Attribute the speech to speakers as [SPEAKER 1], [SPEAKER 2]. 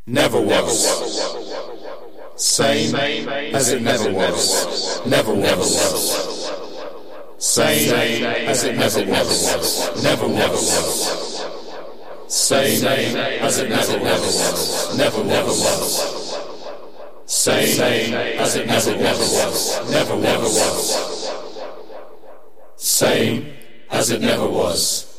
[SPEAKER 1] never was. Same as it never was. Never was. Same as it never was. Never was. Same as it never was. Never was. Same as it never was. Never was. Same as it never was.